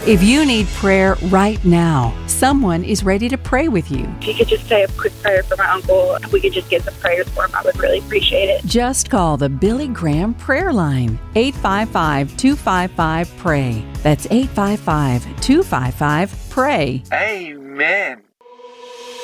If you need prayer right now, someone is ready to pray with you. If you could just say a quick prayer for my uncle, if we could just get some prayers for him, I would really appreciate it. Just call the Billy Graham Prayer Line, 855-255-PRAY. That's 855-255-PRAY. Amen.